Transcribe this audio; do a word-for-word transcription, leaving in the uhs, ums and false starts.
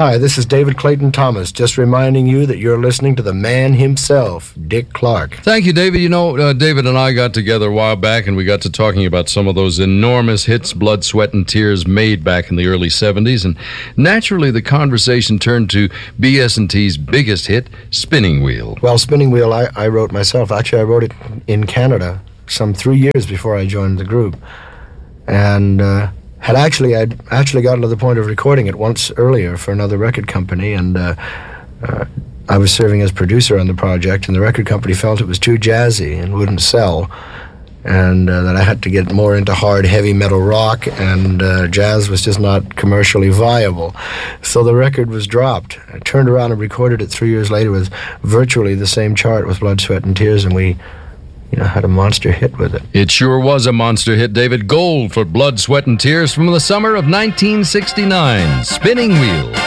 Hi, this is David Clayton Thomas, just reminding you that you're listening to the man himself, Dick Clark. Thank you, David. You know, uh, David and I got together a while back, and we got to talking about some of those enormous hits Blood, Sweat, and Tears made back in the early seventies, and naturally the conversation turned to B S and T's biggest hit, Spinning Wheel. Well, Spinning Wheel, I, I wrote myself. Actually, I wrote it in Canada some three years before I joined the group. And uh, had actually, I'd actually gotten to the point of recording it once earlier for another record company, and uh, uh, I was serving as producer on the project, and the record company felt it was too jazzy and wouldn't sell, and uh, that I had to get more into hard, heavy metal rock, and uh, jazz was just not commercially viable. So the record was dropped. I turned around and recorded it three years later with virtually the same chart with Blood, Sweat, and Tears, and we you know, had a monster hit with it. It sure was a monster hit, David. Gold for Blood, Sweat, and Tears from the summer of nineteen sixty-nine. Spinning Wheel.